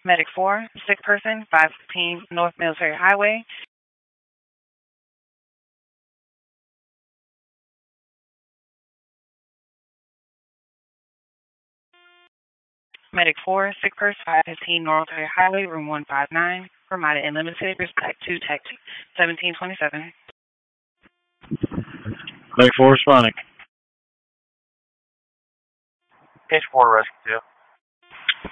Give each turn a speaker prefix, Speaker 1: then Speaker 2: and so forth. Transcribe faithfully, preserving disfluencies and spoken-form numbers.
Speaker 1: Medic four, sick person, five fifteen North Military Highway. Medic four, sick person, five fifteen North Military Highway, room one five nine. Ramada Unlimited, respect two, tech seventeen twenty-seven.
Speaker 2: Medic four responding.
Speaker 3: Page four, rescue two.